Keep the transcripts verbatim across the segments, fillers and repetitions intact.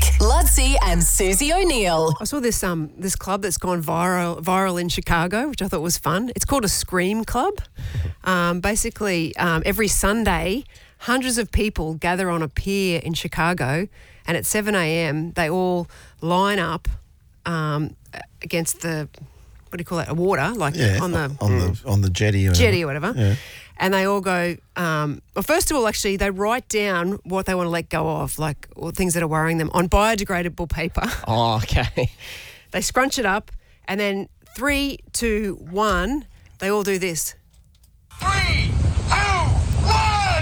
Lutzi and Susie O'Neill. I saw this um this club that's gone viral viral in Chicago, which I thought was fun. It's called a Scream Club. Um, basically, um, every Sunday, hundreds of people gather on a pier in Chicago, and at seven a.m. they all line up um, against the what do you call it? A water, like Yeah, on the on the on the jetty or whatever. jetty or whatever. Yeah. And they all go, um, well, first of all, actually, they write down what they want to let go of, like or things that are worrying them, on biodegradable paper. Oh, okay. They scrunch it up, and then three, two, one, they all do this. Three, two, one!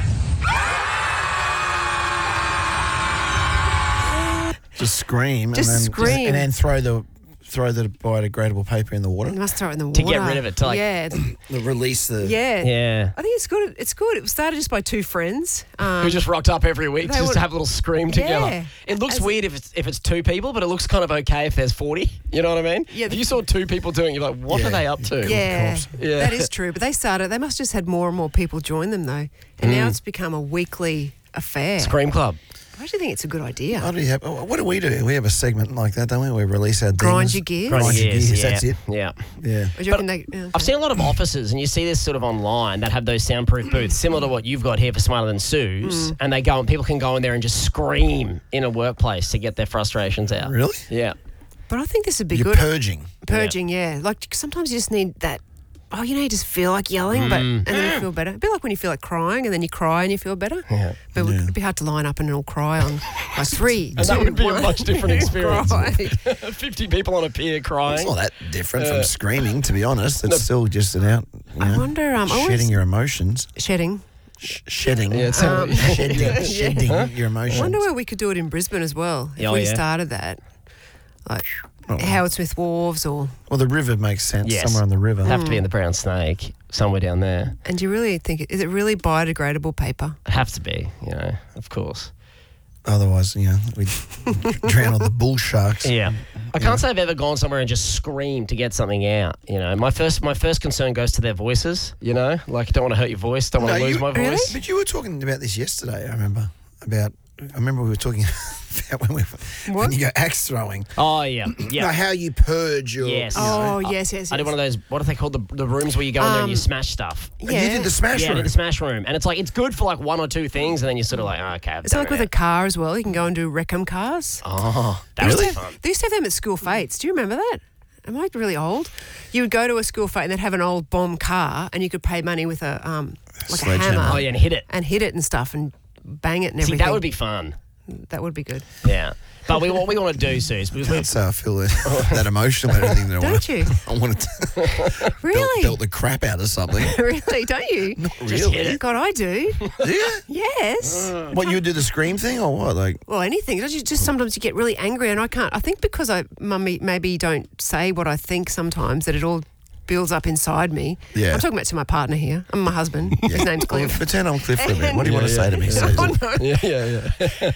Just scream. Just and then, scream. And then throw the throw the biodegradable paper in the water. You must throw it in the To water. get rid of it, to, like- yeah, Release the... yeah, Yeah. I think it's good. It's good. It started just by two friends. Um, Who just rocked up every week they just would- to have a little scream together. Yeah. It looks As- weird if it's if it's two people, but it looks kind of okay if there's forty. You know what I mean? Yeah, If the- you saw two people doing it, you're like, what Yeah. are they up to? yeah, Yeah. that is true. But they started. They must have just had more and more people join them though, and now it's become a weekly affair. Scream Club. I actually think it's a good idea. What do, you have, what do we do? We have a segment like that, don't we? We release our Grind demons. your gears. Grind, Grind your gears, gears. yeah. That's it. Yeah. Yeah. Or do you reckon they, yeah, I've seen a lot of offices, and you see this sort of online, that have those soundproof booths, similar to what you've got here for Smarter Than Sue's, Mm. and they go and people can go in there and just scream in a workplace to get their frustrations out. Really? Yeah. But I think this would be You're good. purging. Purging, yeah. Like sometimes you just need that. Oh, you know, you just feel like yelling, but Mm. and then you feel better. A bit like when you feel like crying, and then you cry and you feel better. Yeah. But it'd be hard to line up and all cry on like three, And that two, would be a one. much different experience. Cry. fifty people on a pier crying. It's not that different Yeah. from screaming, to be honest. It's still just an out, you I know, wonder. Um, I always- shedding your emotions. shedding. Sh- shedding. Yeah, it's um, shedding shedding your I emotions. wonder where we could do it in Brisbane as well. If Oh, we yeah. started that, like Howard Smith Wharves, or Well, the river makes sense. Yes. Somewhere on the river. have to be in the Brown Snake, somewhere down there. and do you really think it, is it really biodegradable paper? Have to be, you know, of course. Otherwise, you know, we'd drown all the bull sharks. Yeah. I can't say I've ever gone somewhere and just screamed to get something out. You know, my first my first concern goes to their voices. You know, like don't want to hurt your voice, don't want No, to lose you- my Really? voice. But you were talking about this yesterday, I remember. About, I remember we were talking about when, we, when What? you go axe throwing. Oh yeah, You know, yeah. how you purge your... Yes. you know. Oh yes, yes, yes. I did one of those. What are they called? The, the rooms where you go in there and you Um, smash stuff. And You did the smash Yeah, I room. did the smash room, and it's like it's good for like one or two things, and then you're sort of like, oh, okay. I've It's done like it with a now. car as well. You can go and do Reckham cars. Oh, that They used was to have- fun. They used to have them at school fates. Do you remember that? Am I really old? You would go to a school fete and they'd have an old bomb car, and you could pay money with a um like a Sledgehammer. hammer Oh yeah, and hit it. and hit it and stuff and bang it and See, everything. that would be fun. that would be good. Yeah, but we what we want to do, Sue, is we, That's how I feel that, that emotional about anything that I Don't want. you? I want to Really? belt, belt the crap out of something. Really? Don't you? just hit it. God, I do. Yeah. Yes. What, you would do the scream thing or what? Like, Well, anything. Don't you just sometimes you get really angry, and I can't. I think because I, mummy, maybe don't say what I think sometimes, that it all builds up inside me. Yeah. I'm talking about to my partner here. I'm my husband. His name's well, Cliff. pretend I'm Cliff for a minute. What do you Yeah, want to yeah. say to me? Susan? Oh, no. Yeah, yeah, yeah.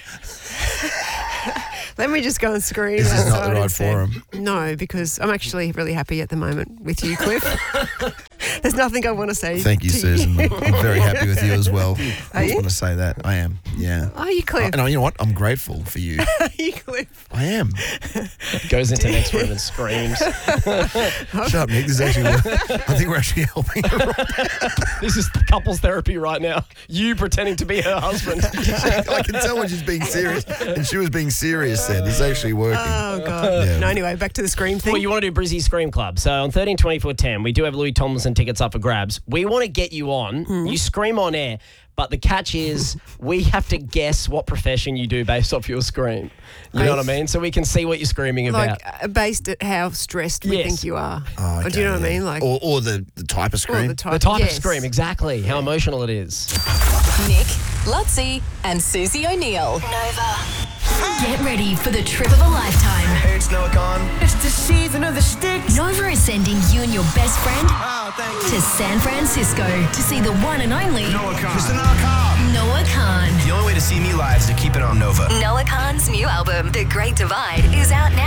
Let me just go and scream. This is not the outside right instead. forum. No, because I'm actually really happy at the moment with you, Cliff. There's nothing I want to say. Thank you, to Susan. I'm very happy with you as well. I just you? want to say that. I am. Yeah. Are you, Cliff? And you know what? I'm grateful for you. Are you, Cliff? I am. Goes into next room and screams. Shut up, Nick. This is actually, I think we're actually helping her. This is couples therapy right now. You pretending to be her husband. I can tell when she's being serious. And she was being serious then. It's actually working. Oh, God. Yeah. No, anyway, back to the scream thing. Well, you want to do Brizzy Scream Club. So on thirteen twenty-four ten, we do have Louis Tomlinson tickets up for grabs. We want to get you on. Hmm. You scream on air, but the catch is we have to guess what profession you do based off your scream. You know what I mean? So we can see what you're screaming about. like uh, based at how stressed we Yes. think you are. Oh, Or do you know okay, what I yeah. mean? Like or, or the, the type of or scream. the type, the type yes. of scream, exactly. How emotional it is. Nick, Lutzi, and Susie O'Neill. Get ready for the trip of a lifetime. Hey, it's Noah Khan. It's the season of the sticks. Nova is sending you and your best friend Oh, thank you. to San Francisco to see the one and only Noah Khan. Mister Noah Khan. Noah Khan. The only way to see me live is to keep it on Nova. Noah Khan's new album, The Great Divide, is out now.